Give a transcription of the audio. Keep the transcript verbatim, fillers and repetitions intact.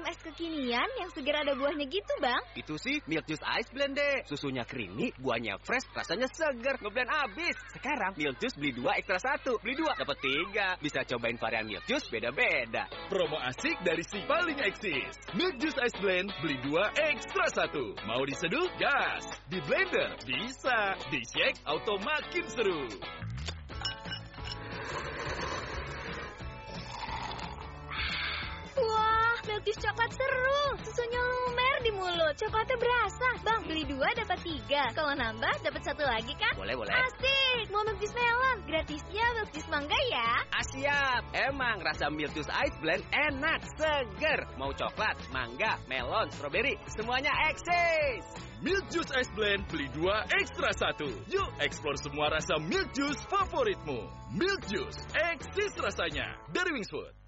es kekinian yang segar ada buahnya gitu, Bang? Itu sih Milk Juice Ice Blend deh. Susunya creamy, buahnya fresh, rasanya segar. Ngeblend abis. Sekarang Milk Juice beli dua ekstra satu. Beli dua dapat tiga. Bisa cobain varian Milk Juice beda-beda. Promo asik dari si paling eksis. Milk Juice Ice Blend beli dua ekstra satu. Mau diseduh? Gas. Di blender? Bisa. Di shake auto makin seru. Wah, Milk Juice coklat seru. Susunya lumer di mulut. Coklatnya berasa. Bang, beli dua dapat tiga. Kalau nambah dapat satu lagi kan? Boleh, boleh. Asik. Mau Milk Juice melon. Gratisnya Milk Juice mangga ya. Ah, siap. Emang rasa Milk Juice Ice Blend enak, seger. Mau coklat, mangga, melon, stroberi, semuanya eksis. Milk Juice Ice Blend beli dua ekstra satu. Yuk eksplor semua rasa Milk Juice favoritmu. Milk Juice, eksis rasanya. Dari Wings Food.